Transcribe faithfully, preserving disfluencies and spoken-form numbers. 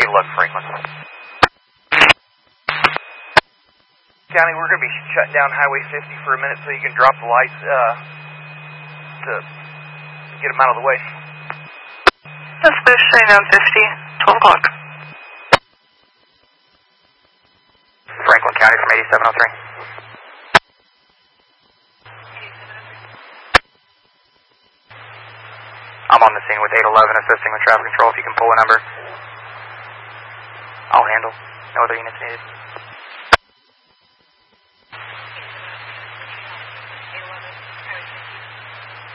eight eleven Franklin. County, we're going to be shutting down Highway fifty for a minute so you can drop the lights uh, to get them out of the way. That's Boost, shutting down fifty, twelve o'clock. Franklin County from eighty-seven oh three. I'm on the scene with eight eleven assisting with traffic control. If you can pull a number, I'll handle. No other units needed.